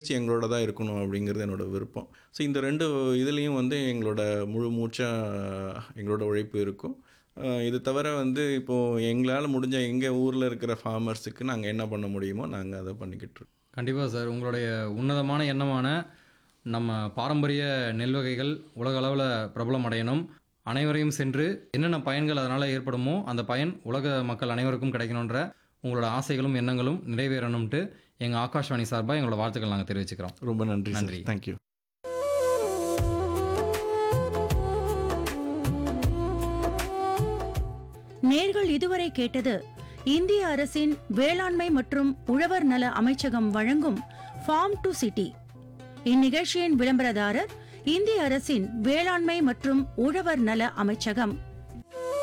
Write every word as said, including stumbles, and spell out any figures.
வளர்ச்சி எங்களோட தான் இருக்கணும் அப்படிங்கிறது என்னோட விருப்பம். ஸோ இந்த ரெண்டு இதுலேயும் வந்து எங்களோட முழு மூச்சாக எங்களோட உழைப்பு இருக்கும். அஹ் இது தவிர வந்து இப்போது எங்களால் முடிஞ்ச எங்கள் ஊரில் இருக்கிற ஃபார்மர்ஸுக்கு நாங்கள் என்ன பண்ண முடியுமோ நாங்கள் அதை பண்ணிக்கிட்டு இருக்கோம். கண்டிப்பாக சார், உங்களுடைய உன்னதமான எண்ணமான நம்ம பாரம்பரிய நெல் வகைகள் உலக அளவில் பிரபலம் அடையணும், அனைவரையும் சென்று என்னென்ன பயன்கள் அதனால் ஏற்படுமோ அந்த பயன் உலக மக்கள் அனைவருக்கும் கிடைக்கணுன்ற உங்களோட ஆசைகளும் எண்ணங்களும் நிறைவேறணும்ட்டு எங்கள் ஆகாஷ்வாணி சார்பாக எங்களோட வாழ்த்துக்கள் நாங்கள் தெரிவிச்சுக்கிறோம். ரொம்ப நன்றி நன்றி. நன்றி தேங்க்யூ. நேர்கள் இதுவரை கேட்டது இந்திய அரசின் வேளாண்மை மற்றும் உழவர் நல அமைச்சகம் வழங்கும் ஃபார்ம் டு சிட்டி. இந்நிகழ்ச்சியின் விளம்பரதாரர் இந்திய அரசின் வேளாண்மை மற்றும் உழவர் நல அமைச்சகம்.